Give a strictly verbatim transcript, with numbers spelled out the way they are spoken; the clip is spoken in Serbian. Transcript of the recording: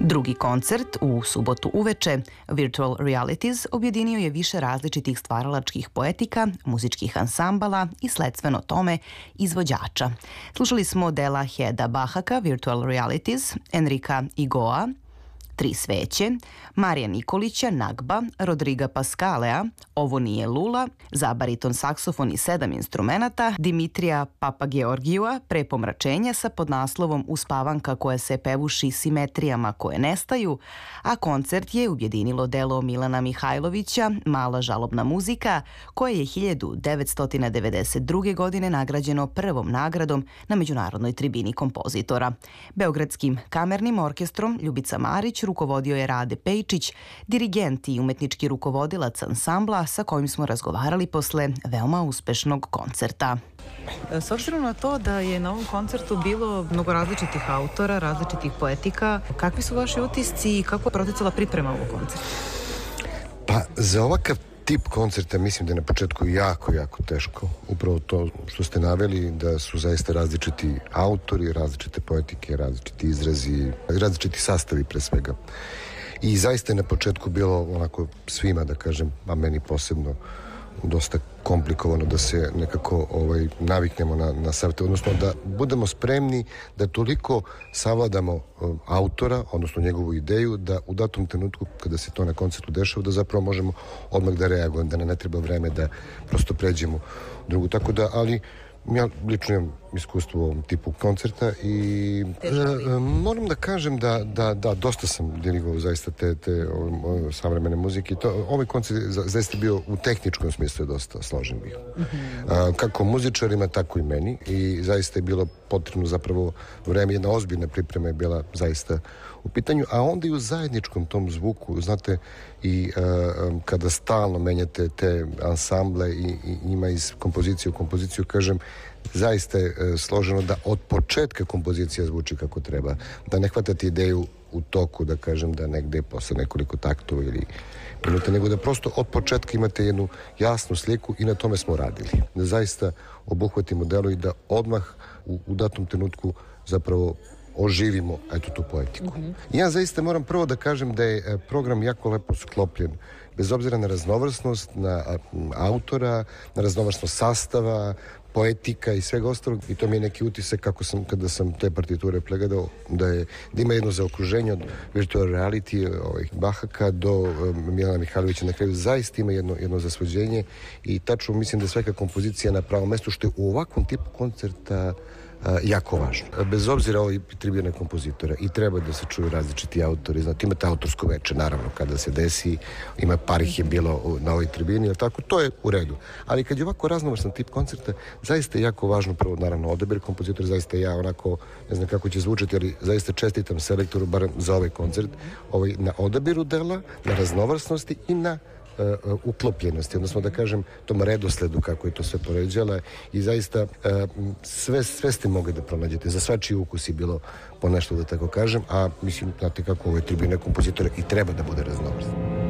Drugi koncert u subotu uveče, Virtual Realities, objedinio je više različitih stvaralačkih poetika, muzičkih ansambala i sledstveno tome izvođača. Slušali smo dela Heda Bahaka, Virtual Realities, Enrika Igoa, Tri sveće, Marija Nikolića, Nagba, Rodriga Paskalea, Ovo nije Lula, za bariton saksofon i sedam instrumenata, Dimitrija Papageorgijua, Prepomračenja sa podnaslovom Uspavanka koja se pevuši simetrijama koje nestaju, a koncert je objedinilo delo Milana Mihajlovića, Mala žalobna muzika, koje je hiljadu devetsto devedeset druge. godine nagrađeno prvom nagradom na Međunarodnoj tribini kompozitora. Beogradskim kamernim orkestrom Ljubica Marić rukovodio je Rade Pejčić, dirigent i umetnički rukovodilac ansambla sa kojim smo razgovarali posle veoma uspešnog koncerta. S obzirom na to da je na ovom koncertu bilo mnogo različitih autora, različitih poetika, kakvi su vaši utisci i kako je proticala priprema ovog koncerta? Pa za ovakav tip koncerta mislim da je na početku jako, jako teško. Upravo to što ste naveli, da su zaista različiti autori, različite poetike, različiti izrazi, različiti sastavi pre svega. I zaista je na početku bilo onako svima, da kažem, a meni posebno, dosta komplikovano da se nekako ovaj, naviknemo na, na sav te, odnosno da budemo spremni da toliko savladamo um, autora, odnosno njegovu ideju, da u datom trenutku kada se to na koncertu dešava, da zapravo možemo odmah da reagujemo, da ne, ne treba vreme da prosto pređemo u drugu. Tako da, ali ja lično imam iskustvo u ovom tipu koncerta i e, e, moram da kažem da, da, da dosta sam dirigovao zaista te, te ove, ove savremene muzike. To, ovaj koncert je zaista bio u tehničkom smislu dosta složen bio. Mm-hmm. A, kako muzičarima, tako i meni, i zaista je bilo potrebno zapravo vreme, jedna ozbiljna priprema je bila zaista u pitanju, a onda i u zajedničkom tom zvuku, znate, i uh, kada stalno menjate te ansamble i, i ima iz kompozicije u kompoziciju, kažem, zaista je uh, složeno da od početka kompozicija zvuči kako treba, da ne hvatate ideju u toku, da kažem, da negde posle nekoliko taktova ili minuta, nego da prosto od početka imate jednu jasnu sliku i na tome smo radili. Da zaista obuhvatimo delo i da odmah u, u datom trenutku zapravo oživimo, eto, tu poetiku. Mm-hmm. Ja zaista moram prvo da kažem da je program jako lepo sklopljen, bez obzira na raznovrsnost, na autora, na raznovrsnost sastava, poetika i svega ostalog, i to mi je neki utisak kako sam, kada sam te partiture pregledao, da, je, da ima jedno zaokruženje od Virtual Reality, ovih Bahaka do um, Milana Mihajlovića, na kraju zaista ima jedno, jedno zasvođenje i tačno mislim da je svaka kompozicija na pravom mestu, što je u ovakvom tipu koncerta Uh, jako važno. Bez obzira ovih tribine kompozitora i treba da se čuju različiti autori. Znate, imate autorsko veče, naravno, kada se desi, ima par ih je bilo na ovoj tribini, ali tako, to je u redu. Ali kad je ovako raznovrsan tip koncerta, zaista je jako važno, prvo, naravno, odabir kompozitora, zaista ja onako, ne znam kako će zvučati, ali zaista čestitam selektoru, barem za ovaj koncert, ovaj, na odabiru dela, na raznovrsnosti i na Uh, uklopljenosti, odnosno da kažem tom redosledu kako je to sve poređala i zaista uh, sve, sve ste mogli da pronađete, za svačiji ukus je bilo po nešto, da tako kažem, a mislim, znate kako ove tribine kompozitora i treba da bude raznovrsno.